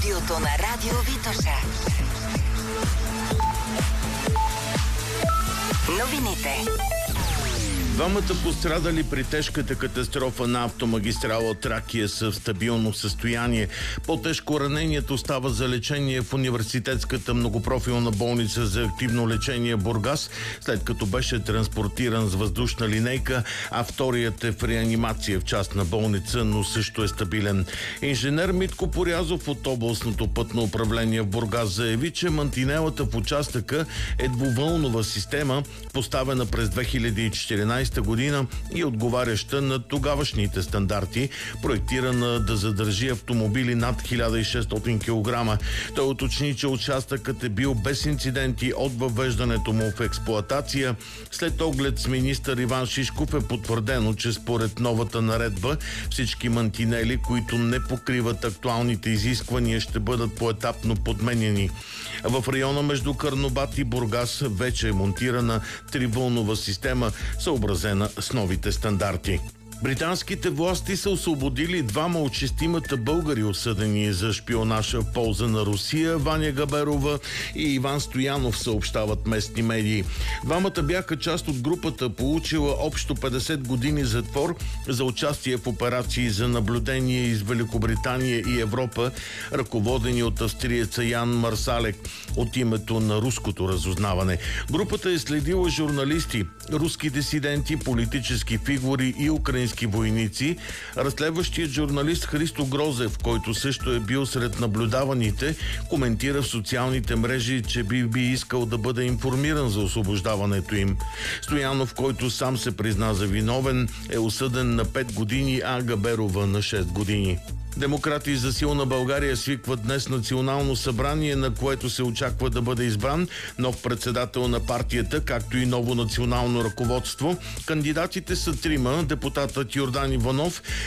студиото на Радио Витоша. Новините. Двамата пострадали при тежката катастрофа на автомагистрала Тракия са в стабилно състояние. По-тежко ранението става за лечение в университетската многопрофилна болница за активно лечение Бургас, след като беше транспортиран с въздушна линейка, а вторият е в реанимация в частна болница, но също е стабилен. Инженер Митко Порязов от областното пътно управление в Бургас заяви, че мантинелата в участъка е двувълнова система, поставена през 2014 година и отговаряща на тогавашните стандарти, проектирана да задържи автомобили над 1600 кг. Той уточни, че участъкът е бил без инциденти от въвеждането му в експлоатация. След оглед с министър Иван Шишков е потвърдено, че според новата наредба всички мантинели, които не покриват актуалните изисквания, ще бъдат поетапно подменени. В района между Карнобат и Бургас вече е монтирана тривълнова система, съобразена с новите стандарти. Британските власти са освободили двама от шестимата българи, осъдени за шпионаж в полза на Русия, Ваня Габерова и Иван Стоянов, съобщават местни медии. Двамата бяха част от групата, получила общо 50 години затвор за участие в операции за наблюдение из Великобритания и Европа, ръководени от австриеца Ян Марсалек от името на руското разузнаване. Групата е следила журналисти, руски дисиденти, политически фигури и украински войници. Разследващият журналист Христо Грозев, който също е бил сред наблюдаваните, коментира в социалните мрежи, че би искал да бъде информиран за освобождаването им. Стоянов, който сам се призна за виновен, е осъден на 5 години, а Габерова на 6 години. Демократи за силна България свикват днес национално събрание, на което се очаква да бъде избран нов председател на партията, както и ново национално ръководство. Кандидатите са трима: депутатът Йордан Иванов,